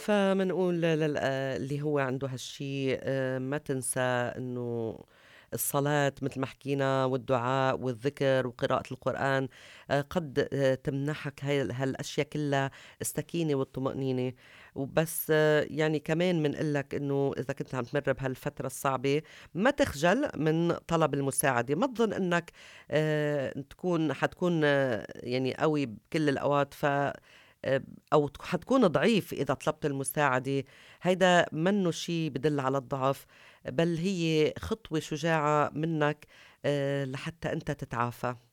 فمنقول اللي هو عنده هالشي ما تنسى إنه الصلاة متل ما حكينا والدعاء والذكر وقراءة القرآن قد تمنحك هالأشياء كلها السكينة والطمأنينة. وبس يعني كمان منقلك إنه إذا كنت عم تمر بهالفترة الصعبة ما تخجل من طلب المساعدة. ما تظن إنك حتكون يعني قوي بكل الأوقات أو حتكون ضعيف إذا طلبت المساعدة. هيدا منه شي بدل على الضعف، بل هي خطوة شجاعة منك لحتى أنت تتعافى.